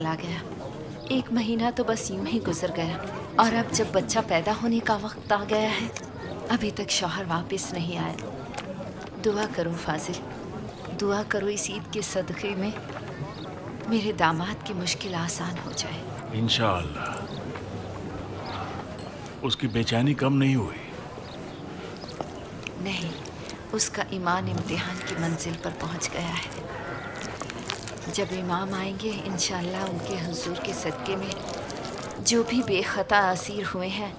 चला गया। 1 महीना तो बस यूं ही गुजर गया और अब जब बच्चा पैदा होने का वक्त आ गया है, अभी तक शौहर वापस नहीं आया। दुआ करो फाजिल, दुआ करो इस ईद के सदक़े में मेरे दामाद की मुश्किल आसान हो जाए। इंशाअल्लाह। उसकी बेचैनी कम नहीं हुई? नहीं, उसका ईमान इम्तिहान की मंजिल पर पहुंच गया है। जब इमाम आएंगे इंशाअल्लाह उनके हुजूर के सदक़े में जो भी बेखता असीर हुए हैं